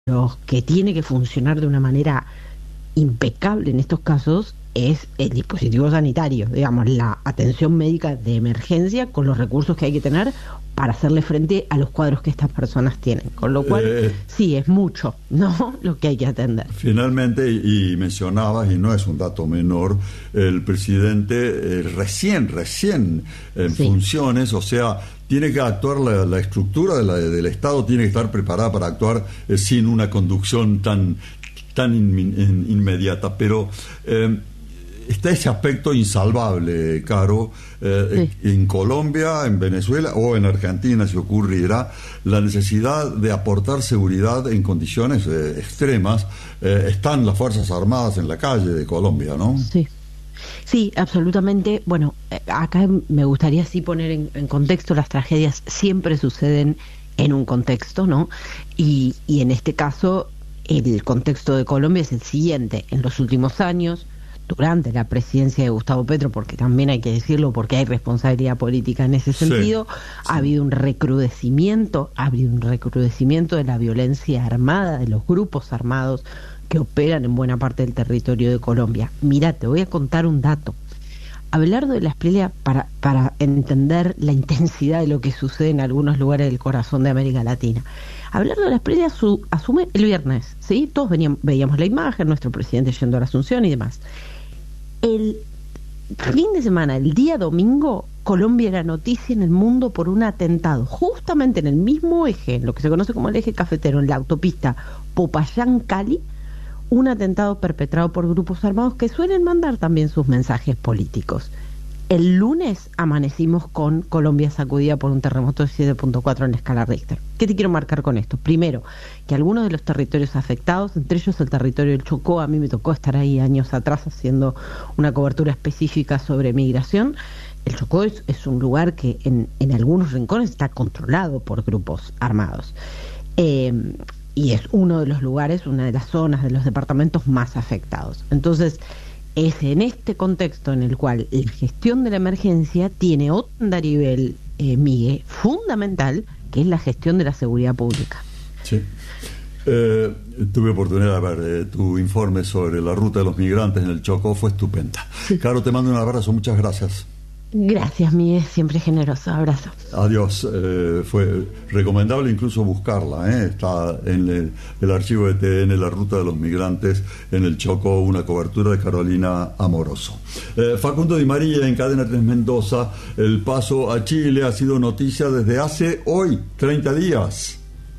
que tiene que funcionar de una manera impecable en estos casos es el dispositivo sanitario, digamos, la atención médica de emergencia con los recursos que hay que tener para hacerle frente a los cuadros que estas personas tienen. Con lo cual, sí, es mucho, ¿no?, lo que hay que atender. Finalmente, y mencionabas, y no es un dato menor, el presidente recién en funciones, o sea, tiene que actuar la estructura del Estado, tiene que estar preparada para actuar sin una conducción tan inmediata, pero está ese aspecto insalvable, Caro. En Colombia, en Venezuela o en Argentina, si ocurriera, la necesidad de aportar seguridad en condiciones extremas. Están las Fuerzas Armadas en la calle de Colombia, ¿no? Sí, absolutamente. Bueno, acá me gustaría sí poner en contexto, las tragedias siempre suceden en un contexto, ¿no? Y en este caso, el contexto de Colombia es el siguiente. En los últimos años, durante la presidencia de Gustavo Petro, porque también hay que decirlo, porque hay responsabilidad política en ese sentido, ha habido un recrudecimiento de la violencia armada, de los grupos armados que operan en buena parte del territorio de Colombia. Mira, te voy a contar un dato. Abelardo de la Espriella, para entender la intensidad de lo que sucede en algunos lugares del corazón de América Latina. Abelardo de la Espriella asume el viernes, ¿sí? Todos veíamos la imagen, nuestro presidente yendo a la Asunción y demás. El fin de semana, el día domingo, Colombia era noticia en el mundo por un atentado, justamente en el mismo eje, en lo que se conoce como el eje cafetero, en la autopista Popayán-Cali, un atentado perpetrado por grupos armados que suelen mandar también sus mensajes políticos. El lunes amanecimos con Colombia sacudida por un terremoto de 7.4 en la escala Richter. ¿Qué te quiero marcar con esto? Primero, que algunos de los territorios afectados, entre ellos el territorio del Chocó, a mí me tocó estar ahí años atrás haciendo una cobertura específica sobre migración. El Chocó es un lugar que en algunos rincones está controlado por grupos armados. Y es uno de los lugares, una de las zonas de los departamentos más afectados. Entonces, es en este contexto en el cual la gestión de la emergencia tiene otro nivel, Miguel, fundamental, que es la gestión de la seguridad pública. Sí. Tuve oportunidad de ver tu informe sobre la ruta de los migrantes en el Chocó, fue estupenda. Sí. Caro, te mando un abrazo, muchas gracias. Gracias, Miguel, siempre generoso, abrazo. Adiós, fue recomendable incluso buscarla, está en el archivo de TN, la ruta de los migrantes en el Chocó, una cobertura de Carolina Amoroso. Facundo Di María en Cadena 3 Mendoza, el paso a Chile ha sido noticia desde hace hoy, 30 días.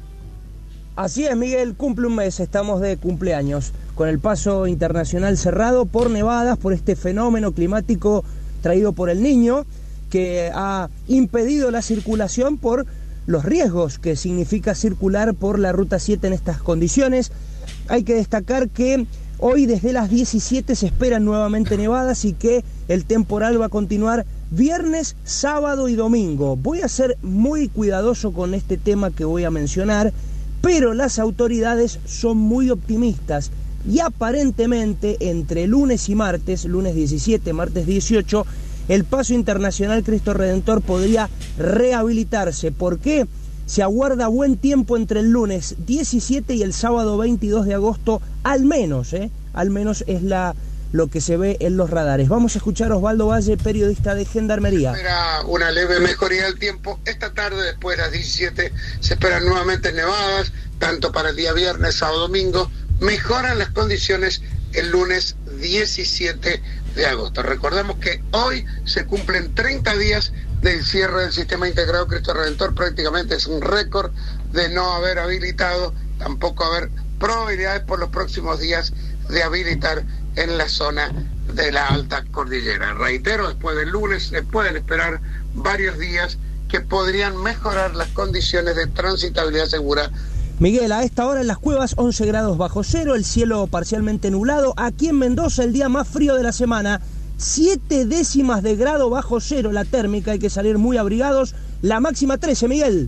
Así es, Miguel, cumple un mes, estamos de cumpleaños, con el paso internacional cerrado por nevadas, por este fenómeno climático traído por el Niño, que ha impedido la circulación por los riesgos que significa circular por la Ruta 7 en estas condiciones. Hay que destacar que hoy desde las 17 se esperan nuevamente nevadas y que el temporal va a continuar viernes, sábado y domingo. Voy a ser muy cuidadoso con este tema que voy a mencionar, pero las autoridades son muy optimistas. Y aparentemente entre lunes y martes, lunes 17, martes 18, el paso internacional Cristo Redentor podría rehabilitarse. ¿Por qué? Se aguarda buen tiempo entre el lunes 17 y el sábado 22 de agosto, al menos es lo que se ve en los radares. Vamos a escuchar a Osvaldo Valle, periodista de Gendarmería. Se espera una leve mejoría del tiempo. Esta tarde, después de las 17, se esperan nuevamente nevadas, tanto para el día viernes, sábado, domingo. Mejoran las condiciones el lunes 17 de agosto. Recordemos que hoy se cumplen 30 días del cierre del sistema integrado Cristo Redentor. Prácticamente es un récord de no haber habilitado, tampoco haber probabilidades por los próximos días de habilitar en la zona de la alta cordillera. Reitero, después del lunes se pueden esperar varios días que podrían mejorar las condiciones de transitabilidad segura. Miguel, a esta hora en las cuevas 11 grados bajo cero, el cielo parcialmente nublado. Aquí en Mendoza el día más frío de la semana, 7 décimas de grado bajo cero la térmica, hay que salir muy abrigados. La máxima 13, Miguel.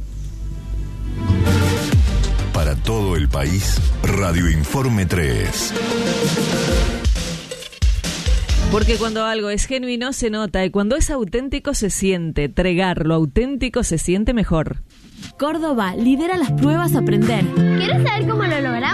Para todo el país, Radio Informe 3. Porque cuando algo es genuino se nota y cuando es auténtico se siente. Tregar lo auténtico se siente mejor. Córdoba lidera las pruebas Aprender. ¿Quieres saber cómo lo logramos?